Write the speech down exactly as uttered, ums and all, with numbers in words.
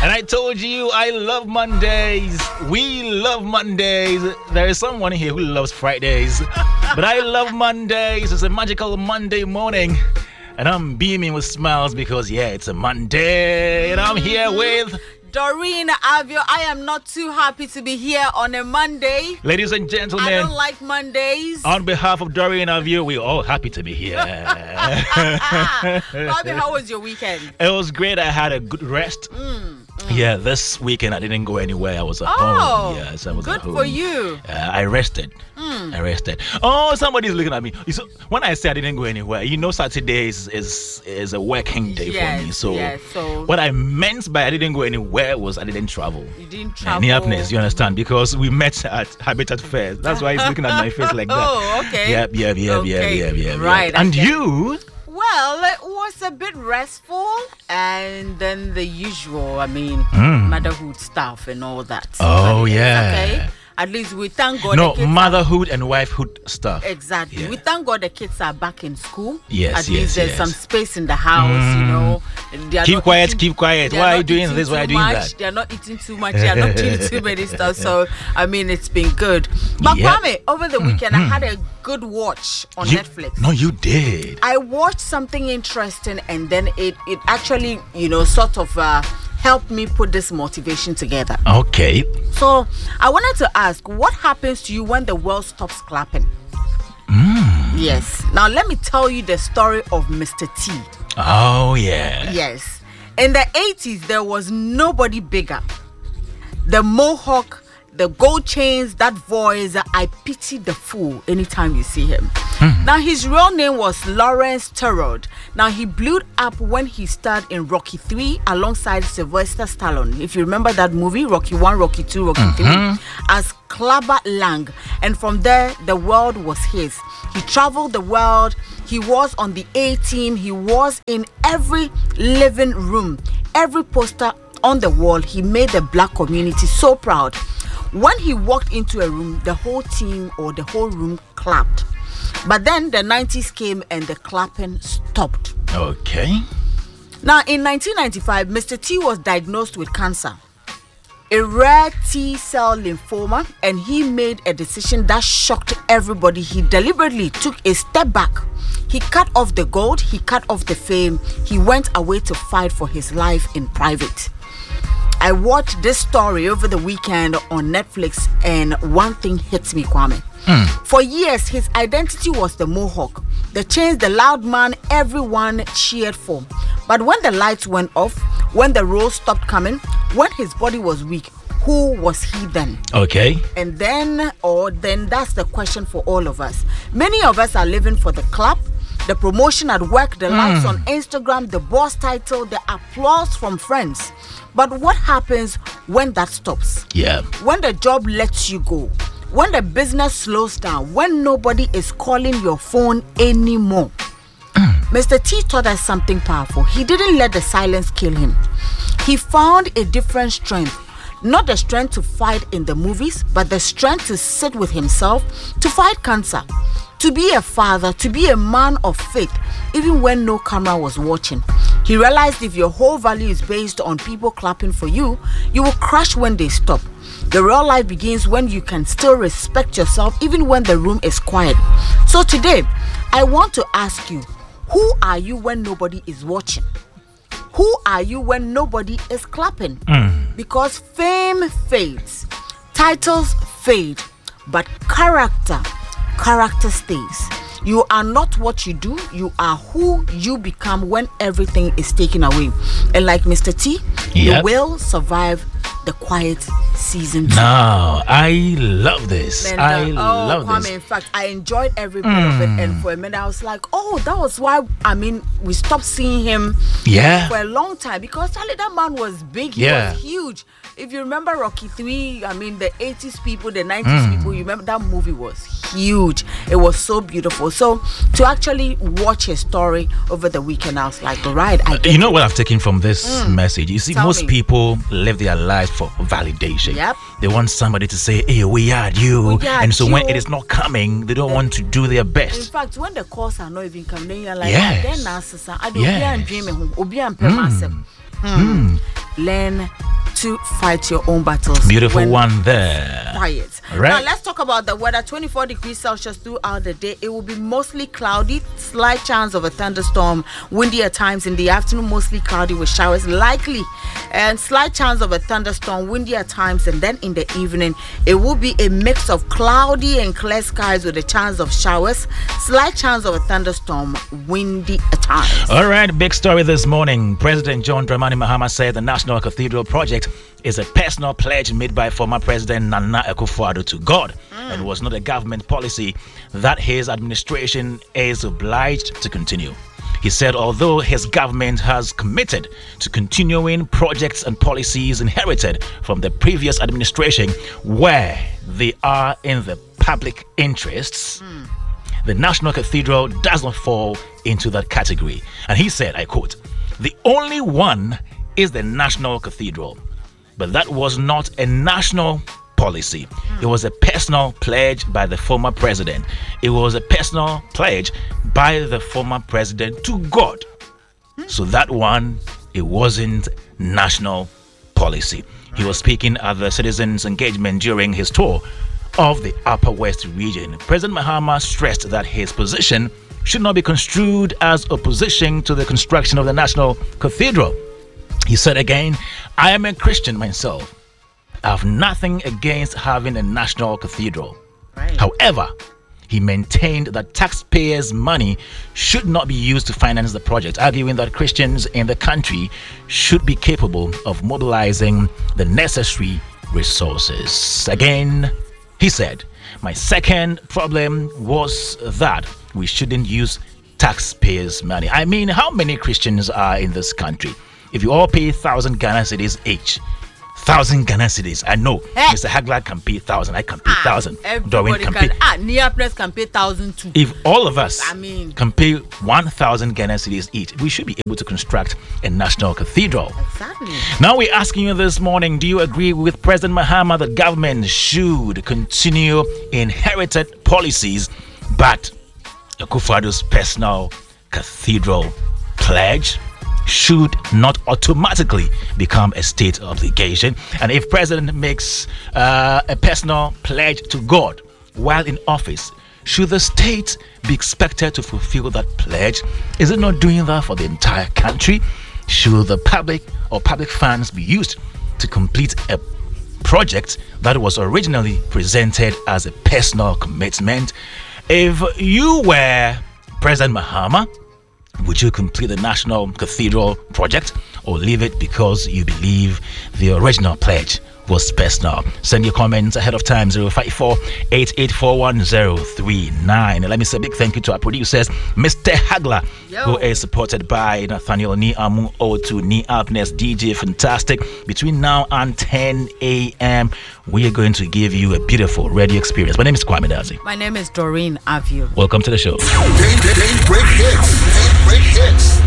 And I told you I love Mondays. We love Mondays. There is someone here who loves Fridays. But I love Mondays. It's a magical Monday morning. And I'm beaming with smiles because, yeah, it's a Monday. And I'm here with... Doreen Avio. I am not too happy to be here on a Monday. Ladies and gentlemen, I don't like Mondays. On behalf of Doreen Avio, we're all happy to be here. Bobby, how was your weekend? It was great. I had a good rest. Mm. Yeah, this weekend I didn't go anywhere. I was at oh, home. Yes, I was good at home. for you. Uh, I rested. Mm. I rested. Oh, somebody's looking at me. So when I say I didn't go anywhere, you know, Saturday is is, is a working day yes, for me. So, yes, so what I meant by I didn't go anywhere was I didn't travel. You didn't travel. Any happiness, you understand? Because we met at Habitat Fair. That's why he's looking at my face like that. Oh, okay. Yep, yep, yep, okay. yep, yep, yep. Right. And you? Well, it was a bit restful, and then the usual, I mean, mm. motherhood stuff and all that. Oh, yeah. Okay. At least we thank God. No, the kids motherhood are, and wifehood stuff. Exactly. Yeah. We thank God the kids are back in school. Yes, At yes, least there's yes. some space in the house, mm. you know. Keep quiet, eating, keep quiet. Why are you doing this? Why are you doing much. that? They're not eating too much. They're not doing too many stuff. So, I mean, it's been good. But yep. Kwame, over the weekend, mm. I had a good watch on you, Netflix. No, you did. I watched something interesting, and then it, it actually, you know, sort of... Uh, help me put this motivation together. Okay. So I wanted to ask, what happens to you when the world stops clapping? Mm. Yes. Now let me tell you the story of Mister T. Oh yeah. Yes. In the eighties, there was nobody bigger. The mohawk, the gold chains, that voice, I pity the fool anytime you see him. Mm. Now, his real name was Lawrence Turod. Now, he blew up when he starred in Rocky three alongside Sylvester Stallone. If you remember that movie, Rocky one, Rocky two, Rocky mm-hmm. three, as Clubber Lang. And from there, the world was his. He traveled the world. He was on the A-team. He was in every living room, every poster on the wall. He made the black community so proud. When he walked into a room, the whole team or the whole room clapped. But then the nineties came and the clapping stopped. Okay. Now, in nineteen ninety-five, Mister T was diagnosed with cancer, a rare T-cell lymphoma, and he made a decision that shocked everybody. He deliberately took a step back. He cut off the gold, he cut off the fame. He went away to fight for his life in private. I watched this story over the weekend on Netflix, and one thing hits me, Kwame. Mm. For years, his identity was the Mohawk, the chains, the loud man everyone cheered for. But when the lights went off, when the roles stopped coming, when his body was weak, who was he then? Okay. And then, or then that's the question for all of us. Many of us are living for the clap, the promotion at work, the mm. likes on Instagram, the boss title, the applause from friends. But what happens when that stops? Yeah. When the job lets you go, when the business slows down, when nobody is calling your phone anymore. Mm. Mister T taught us something powerful. He didn't let the silence kill him. He found a different strength. Not the strength to fight in the movies, but the strength to sit with himself, to fight cancer, to be a father, to be a man of faith, even when no camera was watching. He realized if your whole value is based on people clapping for you, you will crash when they stop. The real life begins when you can still respect yourself even when the room is quiet. So today, I want to ask you, who are you when nobody is watching? Who are you when nobody is clapping? Mm. Because fame fades, titles fade, but character, character stays. You are not what you do, you are who you become when everything is taken away. And like Mister T, yep. you will survive the quiet season two. No, I love this. And, uh, I oh, love Kwame, this. In fact, I enjoyed every bit mm. of it. And for a minute, I was like, oh, that was why, I mean, we stopped seeing him yeah. for a long time. Because Charlie, that man was big, he yeah. was huge. If you remember Rocky three, I mean, the eighties people, the nineties mm. people, you remember that movie was huge. It was so beautiful. So to actually watch his story over the weekend, I was like, all right, I get You know it. what I've taken from this mm. message? You see, Tell most me. people live their lives for validation. Yep. They want somebody to say, hey, we are you. We are and so you. when it is not coming, they don't The, want to do their best. In fact, when the calls are not even coming, then you're like, yes. then I yes. don't dream. Learn to fight your own battles. Beautiful one there. Quiet. Right. Now let's talk about the weather. twenty-four degrees Celsius throughout the day. It will be mostly cloudy, slight chance of a thunderstorm, windy at times in the afternoon, mostly cloudy with showers likely, and slight chance of a thunderstorm, windy at times, and then in the evening it will be a mix of cloudy and clear skies with a chance of showers, slight chance of a thunderstorm, windy at times. All right, big story this morning. President John Dramani Mahama said the National Cathedral project is a personal pledge made by former President Nana Akufo-Addo to God, mm. and was not a government policy that his administration is obliged to continue. He said although his government has committed to continuing projects and policies inherited from the previous administration where they are in the public interests, mm. the National Cathedral does not fall into that category. And he said, I quote, "The only one is the National Cathedral. But that was not a national policy. It was a personal pledge by the former president. It was a personal pledge by the former president to God. So that one, it wasn't national policy." He was speaking at the citizens' engagement during his tour of the Upper West region. President Mahama stressed that his position should not be construed as opposition to the construction of the National Cathedral. He said again, "I am a Christian myself. I have nothing against having a national cathedral." Right. However, he maintained that taxpayers' money should not be used to finance the project, arguing that Christians in the country should be capable of mobilizing the necessary resources. Again, he said, "My second problem was that we shouldn't use taxpayers' money." I mean, how many Christians are in this country? If you all pay thousand Ghana cedis each, thousand Ghana cedis. I know hey. Mister Hagler can pay thousand. I can pay ah, thousand. Doreen can, can pay. Ah, Neapres can pay thousand too. If all of us I mean, can pay one thousand Ghana cedis each, we should be able to construct a national cathedral. Exactly. Now we're asking you this morning: do you agree with President Mahama that government should continue inherited policies, but Akufo-Addo's personal cathedral pledge should not automatically become a state obligation? And if president makes uh, a personal pledge to God while in office, should the state be expected to fulfill that pledge? Is it not doing that for the entire country? Should the public or public funds be used to complete a project that was originally presented as a personal commitment? If you were President Mahama, would you complete the National Cathedral project or leave it because you believe the original pledge was personal? Send your comments ahead of time, zero five four, eight eight four one, zero three nine. And let me say a big thank you to our producers, Mister Hagler, Yo. who is supported by Nathaniel Ni Amu O two Ni Apnes, D J Fantastic. Between now and ten a.m., we are going to give you a beautiful radio experience. My name is Kwame Dazi. My name is Doreen Avio. Welcome to the show. Day, day, day, break hits. Day, break hits.